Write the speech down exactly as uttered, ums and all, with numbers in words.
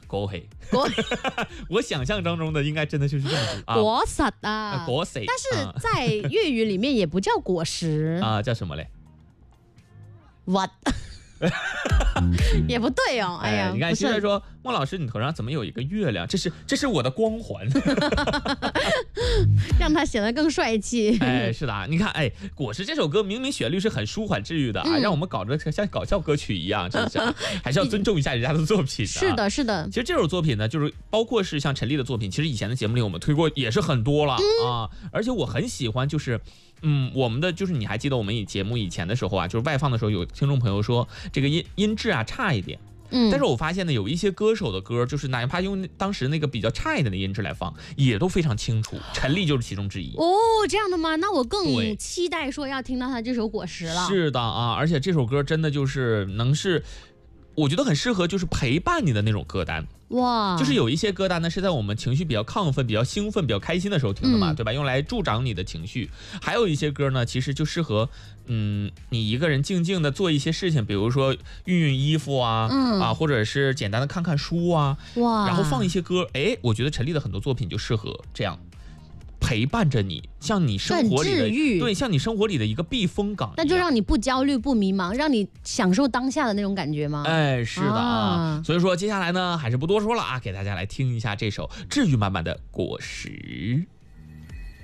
果系， 果我想象当中的应该真的就是这么读啊， 果实啊， 果实， 但是在粤语里面也不叫果实啊，叫什么嘞？ what 也不对哦，哎呀， 哎、你看，现在说孟老师，你头上怎么有一个月亮？这是这是我的光环， 让他显得更帅气。 哎，是的啊，你看，哎，《果实》这首歌明明旋律是很舒缓治愈的啊，嗯、让我们搞得像搞笑歌曲一样，真是还是要尊重一下人家的作品、啊。 是的，是的。 其实这首作品呢，就是包括是像陈粒的作品，其实以前的节目里我们推过也是很多了、嗯、啊，而且我很喜欢，就是。嗯，我们的就是你还记得我们以节目以前的时候啊，就是外放的时候，有听众朋友说这个音音质啊差一点，嗯，但是我发现呢，有一些歌手的歌，就是哪怕用当时那个比较差一点的音质来放，也都非常清楚。陈粒就是其中之一。 哦，这样的吗？那我更期待说要听到他这首《果实》了。 是的啊，而且这首歌真的就是能是。我觉得很适合就是陪伴你的那种歌单哇，就是有一些歌单呢是在我们情绪比较亢奋、比较兴奋、比较开心的时候听的嘛，嗯、对吧？用来助长你的情绪。还有一些歌呢，其实就适合嗯你一个人静静的做一些事情，比如说熨熨衣服啊，嗯、啊，或者是简单的看看书啊，哇，然后放一些歌，哎，我觉得陈粒的很多作品就适合这样。陪伴着你，像你生活里的对，像你生活里的一个避风港， 那就让你不焦虑、不迷茫，让你享受当下的那种感觉吗？ 哎，是的啊。啊所以说，接下来呢，还是不多说了啊，给大家来听一下这首治愈满满的《果实》。